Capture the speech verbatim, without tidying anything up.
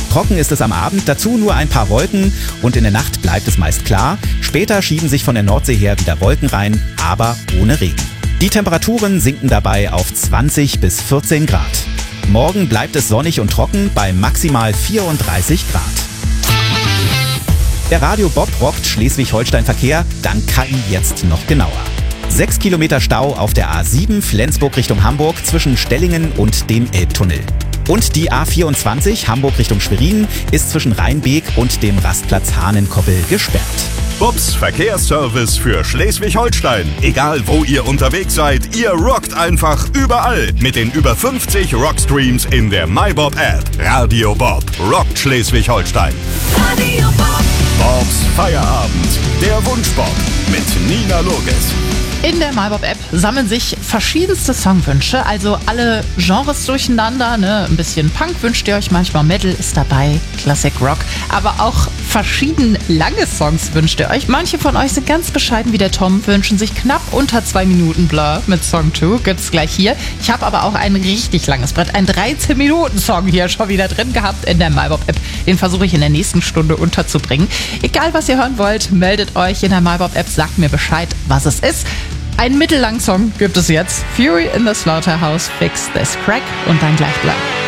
Trocken ist es am Abend, dazu nur ein paar Wolken und in der Nacht bleibt es meist klar. Später schieben sich von der Nordsee her wieder Wolken rein, aber ohne Regen. Die Temperaturen sinken dabei auf zwanzig bis vierzehn Grad. Morgen bleibt es sonnig und trocken bei maximal vierunddreißig Grad. Der Radio Bob rockt Schleswig-Holstein-Verkehr, dann Kai jetzt noch genauer. Sechs Kilometer Stau auf der A sieben Flensburg Richtung Hamburg zwischen Stellingen und dem Elbtunnel. Und die A vierundzwanzig Hamburg Richtung Schwerin ist zwischen Rheinbeek und dem Rastplatz Hahnenkoppel gesperrt. Bobs Verkehrsservice für Schleswig-Holstein. Egal wo ihr unterwegs seid, ihr rockt einfach überall mit den über fünfzig Rockstreams in der MyBob-App. Radio Bob rockt Schleswig-Holstein. Radio Bob. Bobs Feierabend. Der Wunschbob mit Nina Loges. In der MyBob-App sammeln sich verschiedenste Songwünsche, also alle Genres durcheinander. Ne? Ein bisschen Punk wünscht ihr euch, manchmal Metal ist dabei, Classic Rock, aber auch verschieden lange Songs wünscht ihr euch. Manche von euch sind ganz bescheiden wie der Tom, wünschen sich knapp unter zwei Minuten Blur mit Song zwei. Gibt's gleich hier. Ich habe aber auch ein richtig langes Brett, ein dreizehn Minuten Song hier schon wieder drin gehabt in der MyBob-App. Den versuche ich in der nächsten Stunde unterzubringen. Egal, was ihr hören wollt, meldet euch in der MyBob-App, sagt mir Bescheid, was es ist. Einen mittellangen Song gibt es jetzt. Fury in the Slaughterhouse, Fix This Crack und dann gleich Blur.